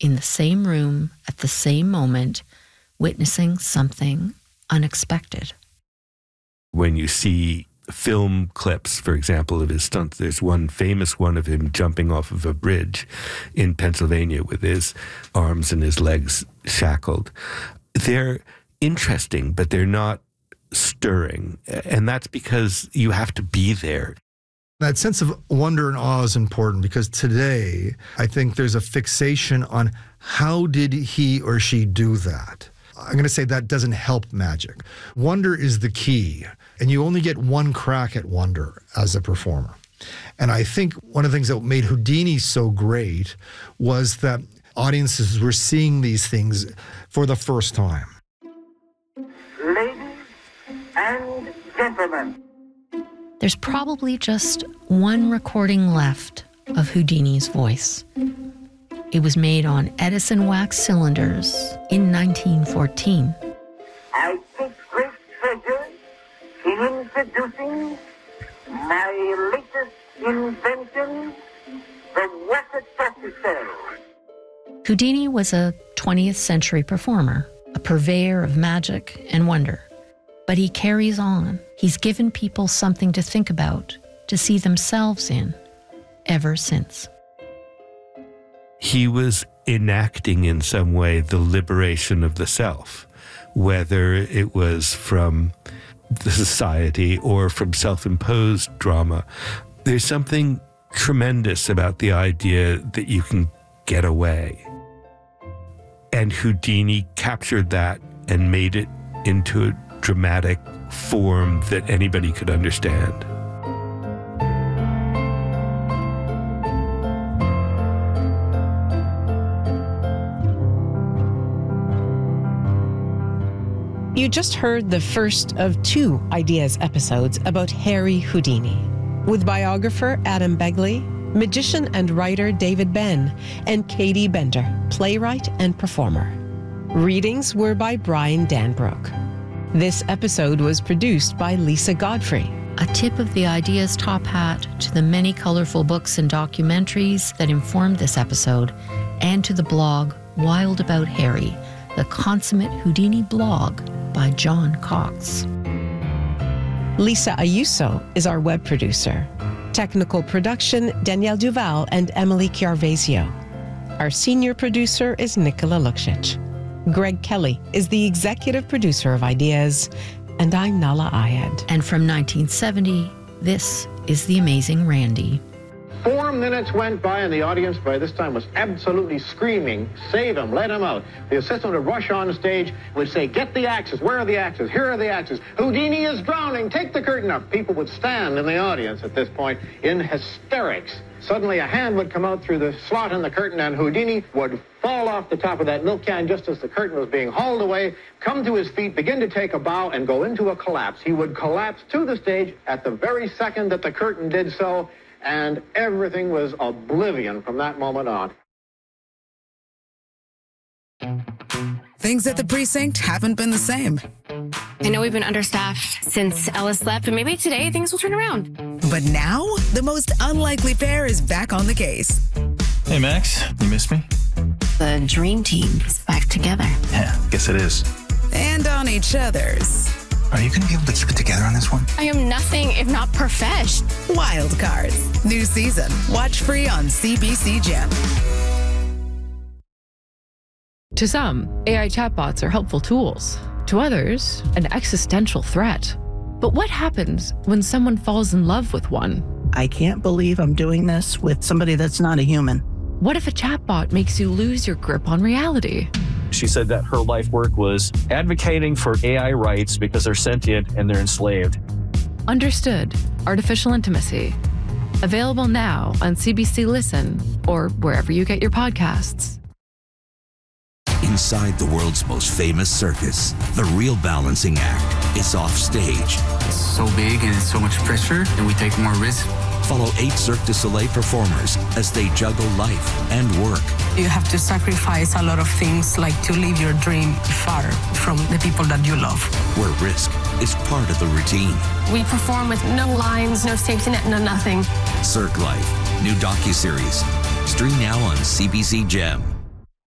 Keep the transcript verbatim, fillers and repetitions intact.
in the same room at the same moment, witnessing something unexpected. When you see film clips, for example, of his stunts, there's one famous one of him jumping off of a bridge in Pennsylvania with his arms and his legs shackled. They're interesting, but they're not stirring. And that's because you have to be there. That sense of wonder and awe is important because today, I think there's a fixation on how did he or she do that. I'm going to say that doesn't help magic. Wonder is the key, and you only get one crack at wonder as a performer. And I think one of the things that made Houdini so great was that audiences were seeing these things for the first time. Ladies and gentlemen. There's probably just one recording left of Houdini's voice. It was made on Edison wax cylinders in nineteen fourteen. I take great pleasure in introducing my latest invention, the walkie-talkie. Houdini was a twentieth century performer, a purveyor of magic and wonder. But he carries on. He's given people something to think about, to see themselves in, ever since. He was enacting in some way the liberation of the self, whether it was from the society or from self-imposed drama. There's something tremendous about the idea that you can get away. And Houdini captured that and made it into a dramatic form that anybody could understand. You just heard the first of two Ideas episodes about Harry Houdini, with biographer Adam Begley, magician and writer David Ben, and Katie Bender, playwright and performer. Readings were by Brian Danbrook. This episode was produced by Lisa Godfrey. A tip of the Ideas top hat to the many colorful books and documentaries that informed this episode, and to the blog Wild About Harry, the consummate Houdini blog by John Cox. Lisa Ayuso is our web producer. Technical production, Danielle Duval and Emily Chiarvesio. Our senior producer is Nicola Lukšić. Greg Kelly is the executive producer of Ideas, and I'm Nahlah Ayed. And from nineteen seventy, this is The Amazing Randi. Four minutes went by, and the audience by this time was absolutely screaming, "Save him, let him out." The assistant would rush on stage, would say, "Get the axes, where are the axes? Here are the axes. Houdini is drowning, take the curtain up." People would stand in the audience at this point in hysterics. Suddenly a hand would come out through the slot in the curtain, and Houdini would fall off the top of that milk can just as the curtain was being hauled away, come to his feet, begin to take a bow, and go into a collapse. He would collapse to the stage at the very second that the curtain did so, and everything was oblivion from that moment on. Things at the precinct haven't been the same. I know we've been understaffed since Ellis left, but maybe today things will turn around. But now, the most unlikely pair is back on the case. Hey, Max, you miss me? The dream team is back together. Yeah, guess it is. And on each other's. Are you going to be able to keep it together on this one? I am nothing if not profesh. Wild Cards. New season. Watch free on C B C Gem. To some, A I chatbots are helpful tools. To others, an existential threat. But what happens when someone falls in love with one? I can't believe I'm doing this with somebody that's not a human. What if a chatbot makes you lose your grip on reality? She said that her life work was advocating for A I rights because they're sentient and they're enslaved. Understood. Artificial Intimacy. Available now on C B C Listen or wherever you get your podcasts. Inside the world's most famous circus, the real balancing act is off stage. It's so big and it's so much pressure, and we take more risk. Follow eight Cirque du Soleil performers as they juggle life and work. You have to sacrifice a lot of things, like to leave your dream far from the people that you love. Where risk is part of the routine. We perform with no lines, no safety net, no nothing. Cirque Life, new docuseries. Stream now on C B C Gem.